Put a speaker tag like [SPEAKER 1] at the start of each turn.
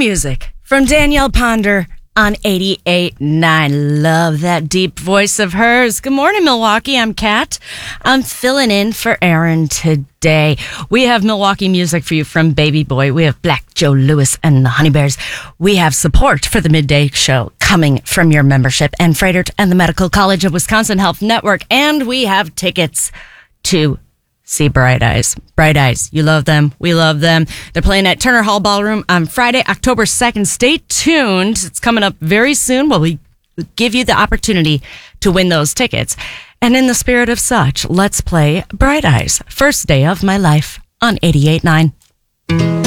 [SPEAKER 1] music from Danielle Ponder on 88.9. Love that deep voice of hers. Good morning, Milwaukee. I'm Kat. I'm filling in for Aaron today. We have Milwaukee music for you from Baby Boy. We have Black Joe Lewis and the Honey Bears. We have support for the midday show coming from your membership and Freidert and the Medical College of Wisconsin Health Network. And we have tickets to see Bright Eyes. Bright Eyes. You love them. We love them. They're playing at Turner Hall Ballroom on Friday, October 2nd. Stay tuned. It's coming up very soon. We give you the opportunity to win those tickets. And in the spirit of such, let's play Bright Eyes. First Day of My Life on 88.9.